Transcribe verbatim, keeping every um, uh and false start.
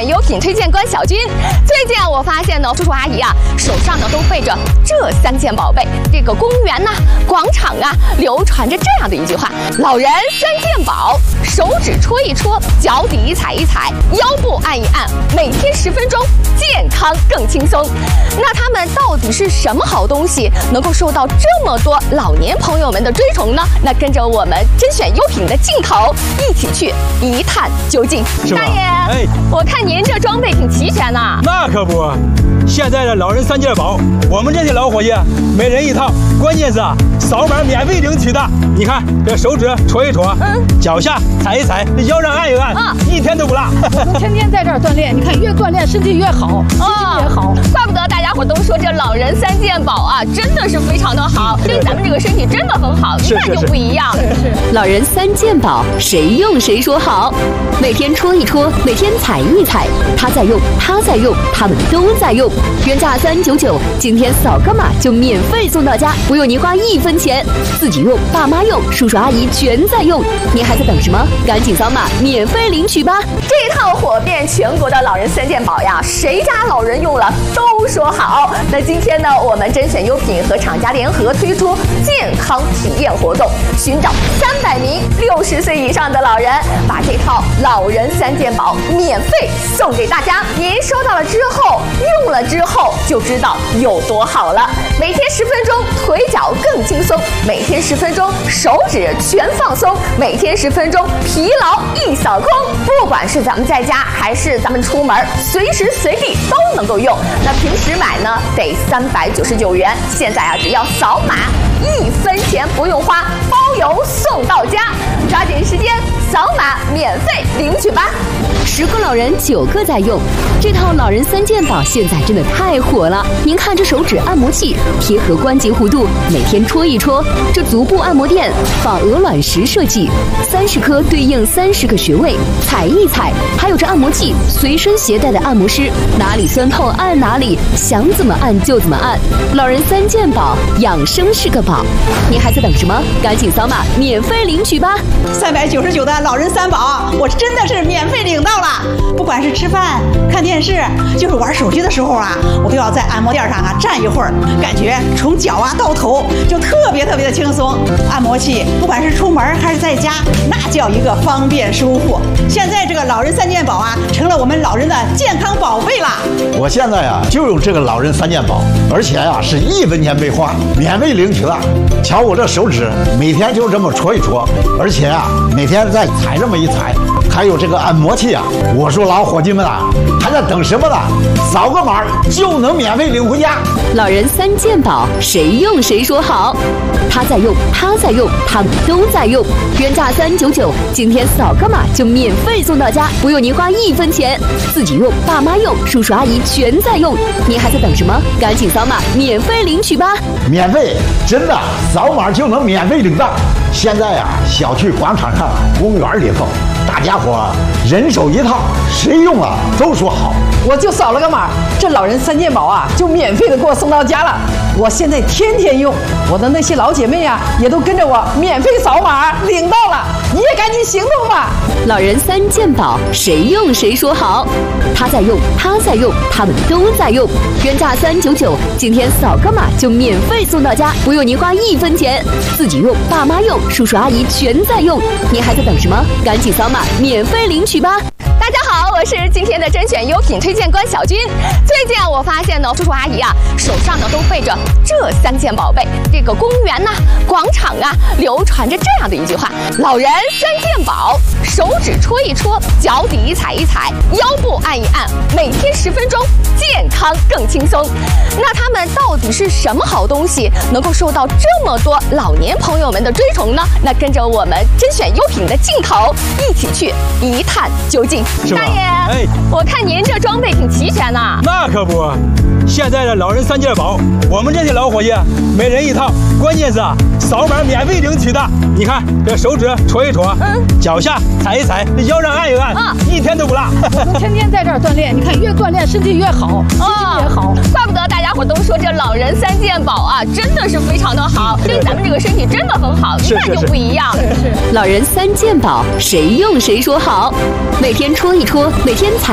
选优品推荐官小军。最近啊，我发现呢，叔叔阿姨啊，手上呢都背着这三件宝贝。这个公园呐、啊、广场啊，流传着这样的一句话：老人三件宝，手指戳一戳，脚底踩一踩，腰部按一按，每天十分钟，健康更轻松。那他们到底是什么好东西，能够受到这么多老年朋友们的追崇呢？那跟着我们甄选优品的镜头，一起去一探究竟。大爷，哎，我看您这装备挺齐全呐。 那可不，现在的老人三件宝，我们这些老伙计每人一套，关键是啊，扫码免费领取的。你看这手指戳一戳，嗯，脚下踩一踩，腰上按一按，啊，一天都不落。 我们天天在这儿锻炼，你看越锻炼身体越好，心情也好。 怪不得大家伙都说这老人三件宝啊，真的是非常的好，对咱们这个身体真的很好，一看就不一样。 是是。 老人三件宝，谁用谁说好。每天戳一戳，每天踩一踩，他在用，他在用，他们都在用。原价三九九，今天扫个码就免费送到家，不用您花一分钱。自己用，爸妈用，叔叔阿姨全在用，您还在等什么？赶紧扫码免费领取吧！ 这套火遍全国的老人三件宝呀，谁家老人用了都说好。那今天呢，我们甄选优品和厂家联合推出健康体验活动，寻找三百名六十岁以上的老人，把这套老人三件宝免费送给大家。您收到了之后，用了之后就知道有多好了。每天十分钟，腿脚更轻松；每天十分钟，手指全放松；每天十分钟，疲劳一扫空。不管是咱们在家还是咱们出门，随时随地都能够用。那平时买呢得三百九十九元，现在啊只要扫码，一分钱不用花，包邮送到家。抓紧时间扫码免费领取吧！ 十个老人九个在用，这套老人三件宝现在真的太火了。您看这手指按摩器贴合关节弧度，每天戳一戳；这足部按摩垫仿鹅卵石设计，三十颗对应三十个穴位，踩一踩。还有这按摩器随身携带的按摩师，哪里酸痛按哪里，想怎么按就怎么按。老人三件宝，养生是个宝。您还在等什么？赶紧扫码免费领取吧！ 三百九十九的老人三宝，我真的是免费领到了。不管是吃饭、看电视，就是玩手机的时候啊，我都要在按摩垫上啊站一会儿，感觉从脚啊到头就特别特别的轻松。按摩器不管是出门还是在家，那叫一个方便舒服。现在这个老人三件宝啊，成了我们老人的健康宝贝啦。 我现在啊就用这个老人三件宝，而且啊是一分钱没花，免费领取了。瞧我这手指，每天就这么戳一戳，而且啊每天再踩这么一踩。还有这个按摩器啊，我说老伙计们啊，还在等什么呢？扫个码就能免费领回家。 老人三件宝，谁用谁说好。他在用，他在用，他们都在用。原价三九九，今天扫个码就免费送到家，不用您花一分钱。自己用，爸妈用，叔叔阿姨全在用，您还在等什么？赶紧扫码免费领取吧！ 免费，真的，扫码就能免费领到。现在啊，小区广场上、公园里头，大家伙人手一套，谁用了都说好。 我就扫了个码，这老人三件宝啊，就免费的给我送到家了。我现在天天用，我的那些老姐妹啊，也都跟着我免费扫码领到了。你也赶紧行动吧！ 老人三件宝，谁用谁说好。他在用，他在用，他们都在用。原价三九九，今天扫个码就免费送到家，不用您花一分钱。自己用，爸妈用，叔叔阿姨全在用，您还在等什么？赶紧扫码免费领取吧！ 大家好，我是今天的甄选优品推荐官小军。最近啊，我发现呢，叔叔阿姨啊，手上呢都背着这三件宝贝。这个公园呐、啊、广场啊，流传着这样的一句话：老人三件宝，手指戳一戳，脚底踩一踩，腰部按一按，每天十分钟，健康更轻松。那他们到底是什么好东西，能够受到这么多老年朋友们的追崇呢？那跟着我们甄选优品的镜头，一起去一探究竟。大爷，哎，我看您这装备挺齐全呐。 那可不，现在的老人三件宝，我们这些老伙计每人一套，关键是啊，扫码免费领取的。你看这手指戳一戳，嗯，脚下踩一踩，腰上按一按，啊，一天都不落。 我们天天在这儿锻炼，你看越锻炼身体越好，心情也好。 怪不得大家伙都说这老人三件宝啊，真的是非常的好，对咱们这个身体真的很好，一看就不一样。 老人三件宝，谁用谁说好。每天戳一戳，每天踩